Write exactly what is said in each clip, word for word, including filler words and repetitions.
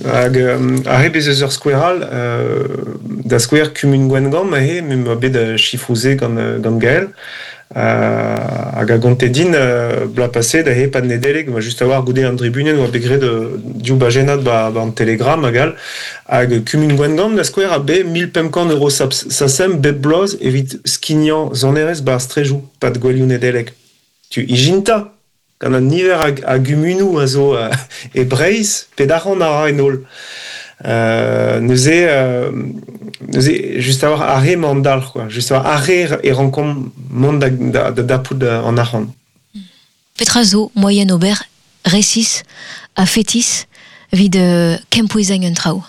Hag euh, a he bez eus ur skoueral, euh, da skouer kumun gwen gant ma he, mem a bet a chifrouze gant, euh, gant Gaël. Euh, hag a gante din, euh, bla pase da he pad nedeleg, ma just a war goude an tribunen oa begret de diou bajenat ba, ba an telegram agal. Hag kumun gwen gant da skouer a be mil pemkan euro sa, sa sem bep bloz evit skignan zanerez ba strejou, pad gwelioù nedeleg. Tu ijinta gant an niver a, a gumunou a zo uh, e breiz, ped arran a ra enol. Euh, neuze, euh, neuze just a war arre mandal, quoi. Just a war arre e rankom mont da, da, da, da poud an arran. Petra zo, moyen ober, resis, a fetis, vid uh, kempouezeng un trao.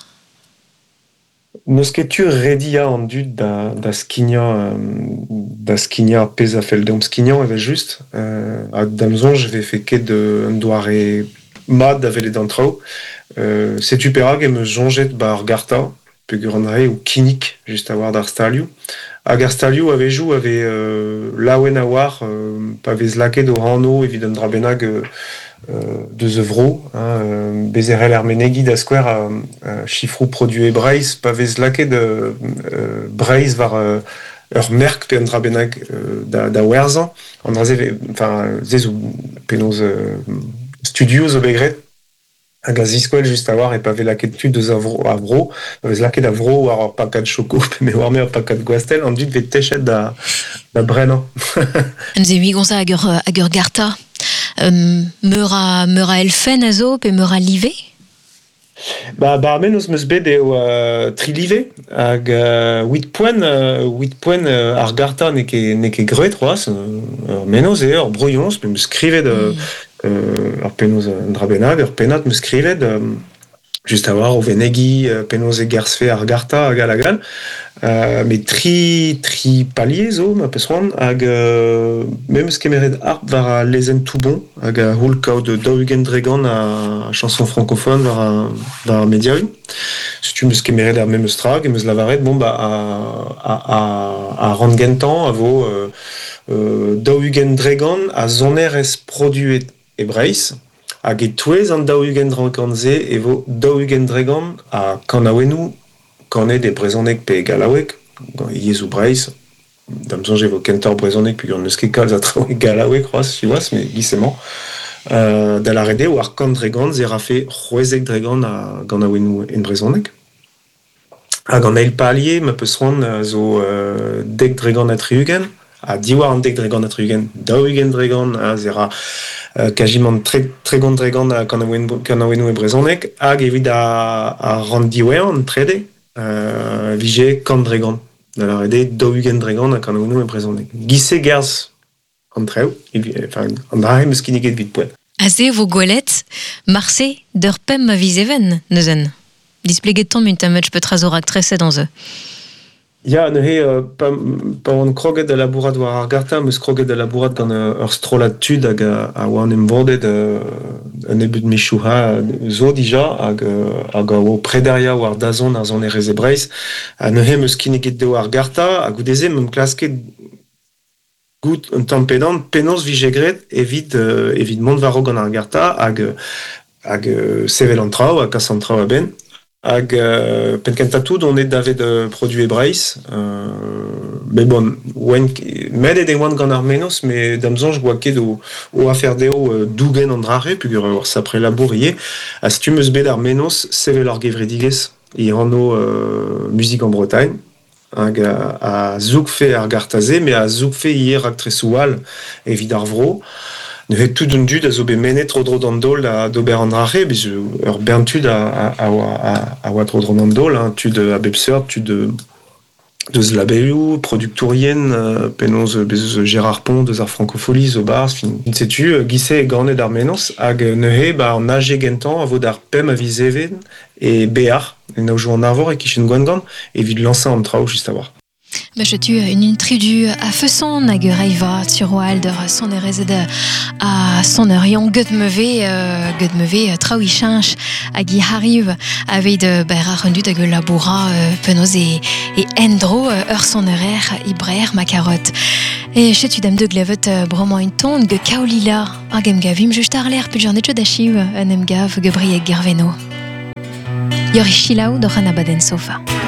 Neus ket tu redia an dud da, da skignan, euh, da skignan pez a fel deom skignan evel just. Euh, hag damzon, je vais fait ket de un doare mad avel ed an trao. Euh, setu perag em eus jonget ba ar garta, peogwir an re ou kinik, just a war d'ar stalioù. Hag ar stalioù a vejou ave euh, laouen a war, euh, pa vez laket o ranno evit an dra bennak euh, euh, deus evro, hein, euh, bezerel er menegi da skouer a, a chifrou produe breiz, pa vez laket de euh, breiz var euh, ur merk pe an dra bennak euh, da, da werzan. An dra ze, enfin, zez ou penoz euh, studio zo begret, hag a ziskwel just a war e pa vez laket tu deus avro, avro, pa vez laket avro war ar pakad choko, me war me ar pakad gwastel, an dud vet techet da, da brennan. Nze hui gonza hag ur, hag ur garta. Um, meur a, meur a elfen a zo, pe meur a live? Ba, ba menos meus bet eo uh, tri live, hag uh, huit poen, uh, huit poen uh, ar garta ne ket ne ket greut roaz, uh, menos e ur brouillons, me meus skrivet uh, mm. uh, ar penaos an dra bennak, ur penat meus skrivet um, just a war o venegi, uh, penaos e gersfe ar garta agal agal. Uh, me tri, tri palier zo, ma peus ran, hag uh, memes kemeret arp var a lezen tout bon, hag a houl kao de daougen dregan a chanson francophone var a, var a mediaoù. Setu meus kemeret ar memes trag, e meus lavaret, bon, ba, a, a, a, a ran gentan, a vo uh, uh, daougen dregan a zoner ez produet e breiz, hag e touez an daougen dregan ze, e vo daougen dregan a kanaouenou, kanet e brezonek pe galawek, yezou breiz, damzon je vo kentor brezonek pe gant neus ket kalz a traoù galawek roaz, si oaz, me gisemañ. Euh, da la rede o ar kant dregan ze rafe c'houezek dregan a gant a wenou en brezonek. Hag an eil palier, ma peus ran zo euh, dek dregan a triugen, a diwar an dek dregan a triugen, daougen dregan, a zera uh, kajimant tre, tregon dregan a gant a wenou e brezonek, hag evit a, a ran diwer an trede, Uh, vije kant dregan. Da la rede daougen dregan a kan ounou e brezonek. Gise gerz an treo, enfin, an dra meus kiniket vit poet. A ze vo gwelet, marse d'ur pem a viz even, neuzen. Displeget tom un tamet petra zo rak treset an ze. Ya, ne he, uh, pa, pa an kroget da labourat war ar garta, meus kroget da labourat gant uh, ur strolat tud hag a, a oan emvordet uh, un ebud mechouha zo dija hag, uh, hag a o prederia war dazon ar zon erez e breiz. A ne he meus kineket deo ar garta, hag ou deze meum klasket gout un tampedant penaos vijegret evit, uh, evit mont varo gant ar garta hag, hag uh, sevel an trao, hag kas an trao a ben. Hag uh, penkentatout on est davet de produit breiz, euh, mais bon, ouen, med ed e oan gant ar menos, mais damzon je boa ket o, o afer deo uh, dougen an drare, pugur ur sapre labour ie, a stu meus bet ar menos sevel ar gevredigez, i anno uh, musik an Bretagne, hag a, a zouk fe ar gartaze, mais a zouk fe hier ak tresoual evit ar vro. Ne vet tout d'un dud a zo bet menet tro-dro d'an dol a d'ober an drare, bez ur berntud a, a, a, a, a oa tro-dro d'an dol, hein, tud a bep seurt, tud de, deus labelloù, produktourien, uh, penoz bez Gérard Pont, deus ar francofolie, zo barz, fin, setu, gise e ganet ar menos, hag ne he, ba an age gentan a vo d'ar pem a viz even, e bear, en a jou an arvor e kichen gwan-gant, e vid lansan an trao just a war. Ba tu une intridu a feuson hag reiva tiroal d'ur son erezed a son erion gud meve uh, gud meve traoù i chanch hag i hariv aveit uh, ber ar rendud hag laboura uh, penoz e, e endro uh, ur son erer i brer ma karot. E chetu dam de glevet uh, broman un ton ge kaolila hag em gavim just ar l'air pe journet da chiv an em gav ge brieg gerveno. Yorichilaou d'Oranabaden Sofa.